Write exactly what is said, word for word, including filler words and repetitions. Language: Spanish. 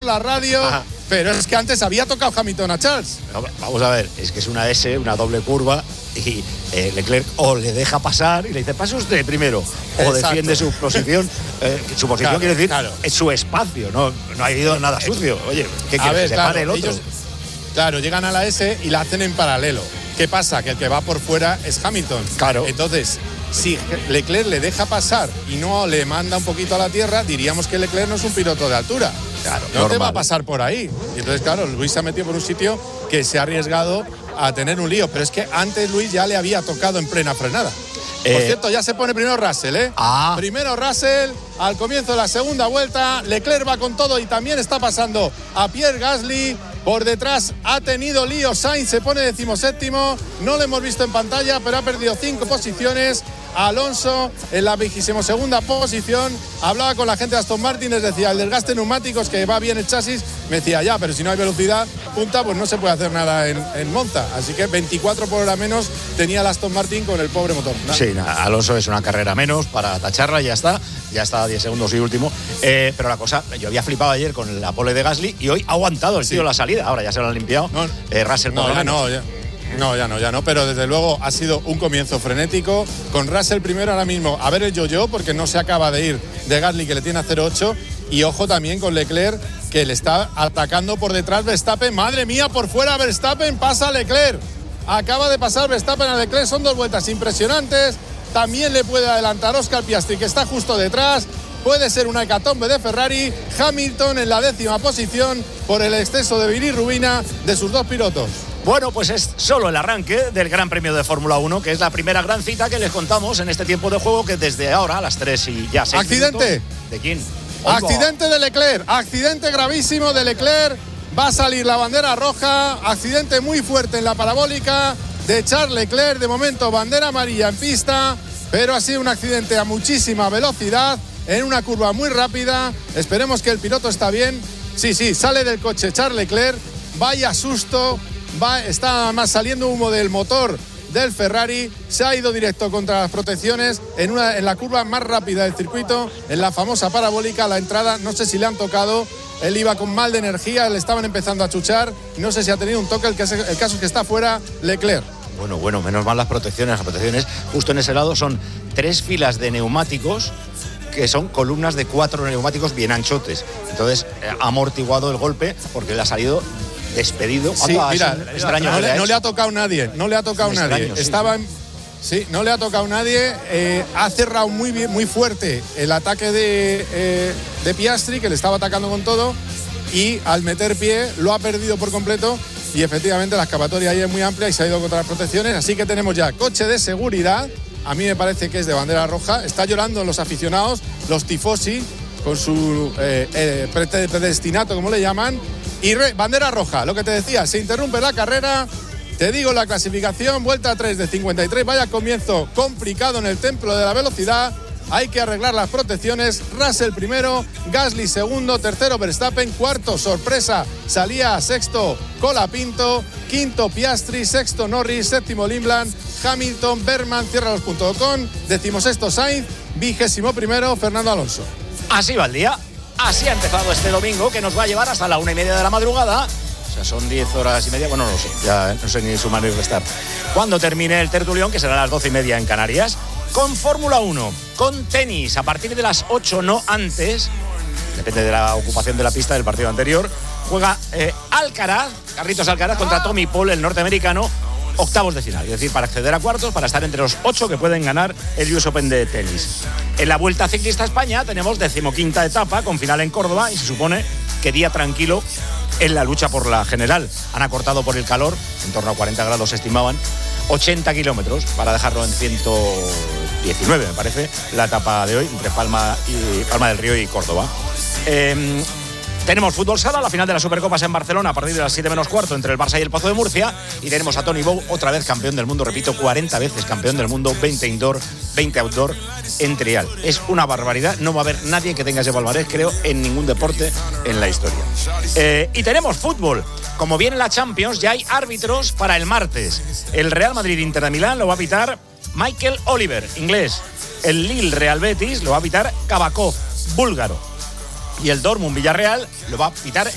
la radio. Ajá. Pero es que antes había tocado Hamilton a Charles. No, vamos a ver, es que es una S, una doble curva, y eh, Leclerc o le deja pasar y le dice, pase usted primero, o Exacto. defiende su posición. Eh, su posición claro, quiere decir, claro. es su espacio, no, no ha ido nada sucio. Oye, ¿qué quiere que se claro, pare el otro? Ellos, claro, llegan a la S y la hacen en paralelo. ¿Qué pasa? Que el que va por fuera es Hamilton. Claro. Entonces, si Leclerc le deja pasar y no le manda un poquito a la tierra, diríamos que Leclerc no es un piloto de altura. Claro, no normal. te va a pasar por ahí. Y entonces, claro, Luis se ha metido por un sitio que se ha arriesgado a tener un lío. Pero es que antes Luis ya le había tocado en plena frenada. Eh, por cierto, ya se pone primero Russell, ¿eh? Ah. Primero Russell, al comienzo de la segunda vuelta. Leclerc va con todo y también está pasando a Pierre Gasly. Por detrás ha tenido lío Sainz, se pone decimoséptimo. No lo hemos visto en pantalla, pero ha perdido cinco posiciones. Alonso en la vigésima segunda posición. Hablaba con la gente de Aston Martin, les decía, el desgaste de neumáticos, que va bien el chasis. Me decía, ya, pero si no hay velocidad punta, pues no se puede hacer nada en, en Monza. Así que veinticuatro por hora menos tenía el Aston Martin con el pobre motor. ¿No? Sí, Alonso es una carrera menos para tacharla, ya está. Ya está a diez segundos y último. Eh, pero la cosa, yo había flipado ayer con la pole de Gasly y hoy ha aguantado el tío sí. la salida. Ahora ya se lo han limpiado. No, eh, Russell no, ya no, ya. No, ya no, ya no, pero desde luego ha sido un comienzo frenético, con Russell primero ahora mismo a ver el yo-yo, porque no se acaba de ir de Gasly, que le tiene a cero ocho, y ojo también con Leclerc, que le está atacando por detrás Verstappen. Madre mía, por fuera Verstappen, pasa Leclerc, acaba de pasar Verstappen a Leclerc, son dos vueltas impresionantes. También le puede adelantar Oscar Piastri, que está justo detrás. Puede ser una hecatombe de Ferrari. Hamilton en la décima posición por el exceso de bilirrubina de sus dos pilotos. Bueno, pues es solo el arranque del Gran Premio de Fórmula uno, que es la primera gran cita que les contamos en este tiempo de juego, que desde ahora a las tres y ya seis ¿Accidente? Minutos, ¿de quién? Accidente de Leclerc, accidente gravísimo de Leclerc. Va a salir la bandera roja, accidente muy fuerte en la parabólica de Charles Leclerc. De momento bandera amarilla en pista, pero ha sido un accidente a muchísima velocidad en una curva muy rápida. Esperemos que el piloto está bien. Sí, sí, sale del coche Charles Leclerc. Vaya susto. Va, está más saliendo humo del motor del Ferrari. Se ha ido directo contra las protecciones en, una, en la curva más rápida del circuito, en la famosa parabólica. La entrada, no sé si le han tocado. Él iba con mal de energía, le estaban empezando a chuchar. No sé si ha tenido un toque. El, que, el caso es que está fuera Leclerc. Bueno, bueno, menos mal las protecciones. Las protecciones justo en ese lado son tres filas de neumáticos, que son columnas de cuatro neumáticos bien anchotes. Entonces ha amortiguado el golpe porque le ha salido despedido. Sí, mira, extraño no, le, no le ha tocado nadie, no le ha tocado nadie. Extraño, Estaba sí. En, sí, no le ha tocado nadie. Eh, ha cerrado muy bien, muy fuerte el ataque de, eh, de Piastri, que le estaba atacando con todo, y al meter pie lo ha perdido por completo. Y efectivamente la escapatoria ahí es muy amplia y se ha ido contra las protecciones. Así que tenemos ya coche de seguridad. A mí me parece que es de bandera roja. Está llorando los aficionados, los tifosi, con su eh, eh, predestinato, como le llaman. Y re, bandera roja, lo que te decía, se interrumpe la carrera. Te digo la clasificación, vuelta tres de cincuenta y tres. Vaya comienzo complicado en el templo de la velocidad. Hay que arreglar las protecciones. Russell primero, Gasly segundo, tercero Verstappen, cuarto, sorpresa, salía sexto Colapinto, quinto Piastri, sexto Norris, séptimo Limland, Hamilton, Berman, cierra los puntos con decimosexto Sainz, vigésimo primero Fernando Alonso. Así va el día, así ha empezado este domingo, que nos va a llevar hasta la una y media de la madrugada. O sea, son diez horas y media, bueno, no lo sé, ya no sé ni sumar ni restar. Cuando termine el tertulión, que será a las doce y media en Canarias, con Fórmula uno, con tenis, a partir de las ocho, no antes, depende de la ocupación de la pista del partido anterior, juega eh, Alcaraz, Carlitos Alcaraz contra Tommy Paul, el norteamericano, octavos de final, es decir, para acceder a cuartos, para estar entre los ocho que pueden ganar el U S Open de tenis. En la Vuelta Ciclista a España tenemos decimoquinta etapa con final en Córdoba y se supone que día tranquilo en la lucha por la general. Han acortado por el calor, en torno a cuarenta grados se estimaban, ochenta kilómetros para dejarlo en ciento diecinueve, me parece, la etapa de hoy, entre Palma, y, Palma del Río y Córdoba. Eh, tenemos fútbol sala, la final de la Supercopa es en Barcelona a partir de las siete menos cuarto entre el Barça y el Pozo de Murcia, y tenemos a Tony Bou, otra vez campeón del mundo, repito, cuarenta veces campeón del mundo, veinte indoor, veinte outdoor en trial. Es una barbaridad, no va a haber nadie que tenga ese palmarés, creo, en ningún deporte en la historia. Eh, y tenemos fútbol. Como viene la Champions, ya hay árbitros para el martes. El Real Madrid Inter de Milán lo va a pitar Michael Oliver, inglés. El Lille Real Betis lo va a pitar Kabakov, búlgaro. Y el Dortmund Villarreal lo va a pitar